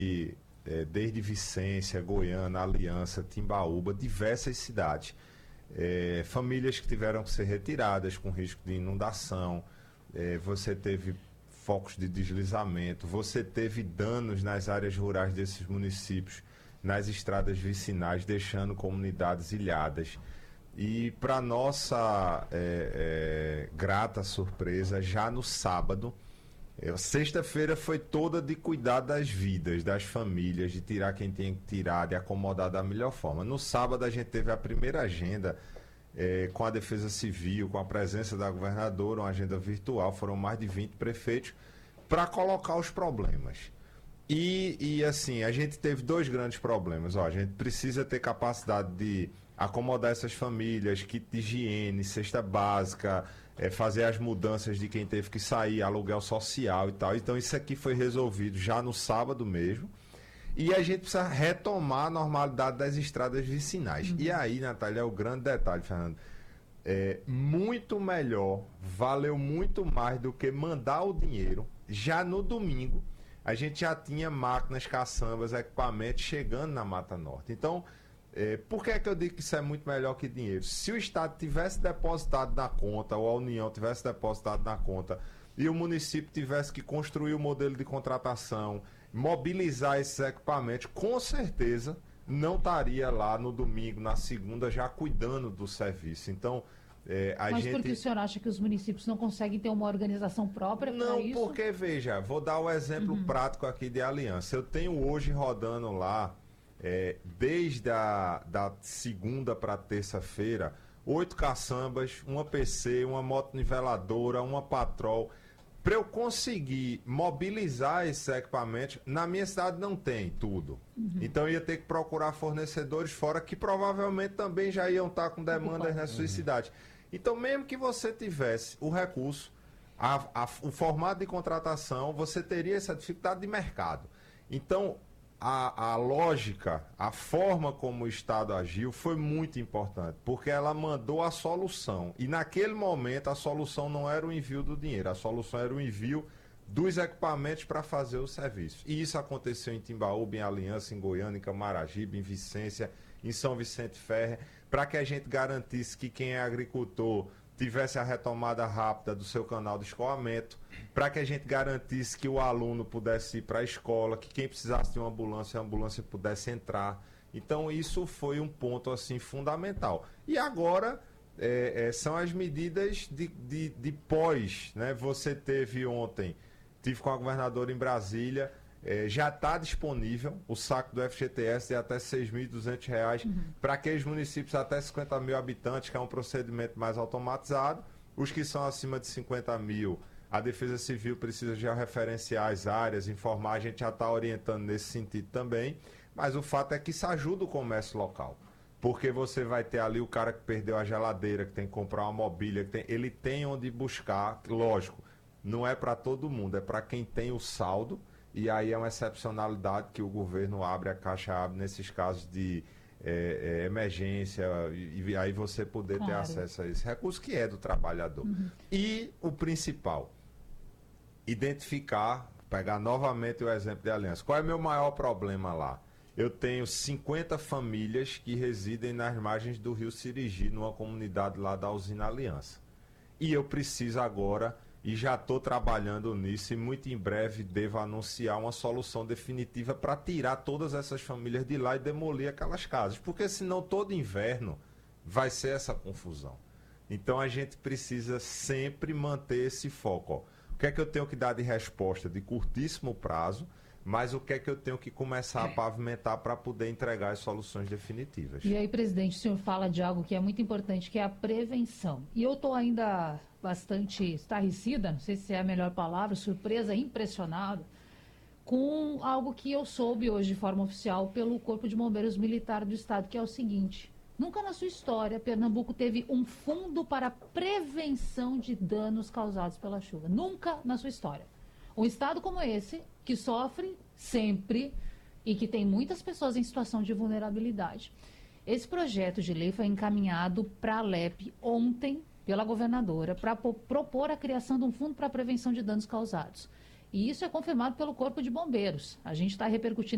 desde Vicência, Goiânia, Aliança, Timbaúba, diversas cidades. Famílias que tiveram que ser retiradas com risco de inundação, você teve focos de deslizamento, você teve danos nas áreas rurais desses municípios, nas estradas vicinais, deixando comunidades ilhadas. E para nossa grata surpresa, já no sábado, sexta-feira foi toda de cuidar das vidas, das famílias, de tirar quem tinha que tirar, de acomodar da melhor forma. No sábado a gente teve a primeira agenda com a Defesa Civil, com a presença da governadora, uma agenda virtual, foram mais de 20 prefeitos, para colocar os problemas. E assim, a gente teve dois grandes problemas. A gente precisa ter capacidade de acomodar essas famílias, kit de higiene, cesta básica, fazer as mudanças de quem teve que sair, aluguel social e tal. Então isso aqui foi resolvido já no sábado mesmo. E a gente precisa retomar a normalidade das estradas vicinais. E aí, Natália, é o grande detalhe, Fernando. Muito melhor, valeu muito mais do que mandar o dinheiro. Já no domingo, a gente já tinha máquinas, caçambas, equipamentos chegando na Mata Norte. Então, por que é que eu digo que isso é muito melhor que dinheiro? Se o Estado tivesse depositado na conta, ou a União tivesse depositado na conta, e o município tivesse que construir o modelo de contratação, mobilizar esses equipamentos, com certeza não estaria lá no domingo, na segunda, já cuidando do serviço. Então, Mas por que o senhor acha que os municípios não conseguem ter uma organização própria para isso? Não, porque, veja, vou dar o exemplo prático aqui de Aliança. Eu tenho hoje rodando lá, desde da segunda para terça-feira, 8 caçambas, uma PC, uma moto niveladora, uma patrol. Para eu conseguir mobilizar esses equipamentos, na minha cidade não tem tudo. Então eu ia ter que procurar fornecedores fora que provavelmente também já iam estar com demandas nas suas cidades. Então, mesmo que você tivesse o recurso, o formato de contratação, você teria essa dificuldade de mercado. Então, a lógica, a forma como o Estado agiu foi muito importante, porque ela mandou a solução. E naquele momento a solução não era o envio do dinheiro, a solução era o envio dos equipamentos para fazer o serviço. E isso aconteceu em Timbaúba, em Aliança, em Goiânia, em Camaragibe, em Vicência, em São Vicente Ferre, para que a gente garantisse que quem é agricultor tivesse a retomada rápida do seu canal de escoamento, para que a gente garantisse que o aluno pudesse ir para a escola, que quem precisasse de uma ambulância, a ambulância pudesse entrar. Então isso foi um ponto assim fundamental. E agora são as medidas de pós, né? Você teve ontem, tive com a governadora em Brasília, já está disponível o saco do FGTS de até R$ 6.200 para aqueles municípios até 50 mil habitantes, que é um procedimento mais automatizado. Os que são acima de 50 mil, a Defesa Civil precisa já referenciar as áreas, informar, a gente já está orientando nesse sentido também, mas o fato é que isso ajuda o comércio local. Porque você vai ter ali o cara que perdeu a geladeira, que tem que comprar uma mobília, ele tem onde buscar, lógico, não é para todo mundo, é para quem tem o saldo. E aí é uma excepcionalidade que o governo abre, a Caixa abre nesses casos de emergência, e aí você poder ter acesso a esse recurso que é do trabalhador. E o principal, identificar, pegar novamente o exemplo de Aliança. Qual é o meu maior problema lá? Eu tenho 50 famílias que residem nas margens do Rio Sirigi, numa comunidade lá da usina Aliança. E eu preciso agora... E já estou trabalhando nisso e muito em breve devo anunciar uma solução definitiva para tirar todas essas famílias de lá e demolir aquelas casas. Porque senão todo inverno vai ser essa confusão. Então a gente precisa sempre manter esse foco. O que é que eu tenho que dar de resposta de curtíssimo prazo, mas o que é que eu tenho que começar a pavimentar para poder entregar as soluções definitivas. E aí, presidente, o senhor fala de algo que é muito importante, que é a prevenção. E eu estou ainda bastante estarrecida, não sei se é a melhor palavra, surpresa, impressionado, com algo que eu soube hoje de forma oficial pelo Corpo de Bombeiros Militar do Estado, que é o seguinte: nunca na sua história Pernambuco teve um fundo para prevenção de danos causados pela chuva. Nunca na sua história. Um estado como esse, que sofre sempre e que tem muitas pessoas em situação de vulnerabilidade. Esse projeto de lei foi encaminhado para a Alep ontem pela governadora para propor a criação de um fundo para prevenção de danos causados. E isso é confirmado pelo Corpo de Bombeiros. A gente está repercutindo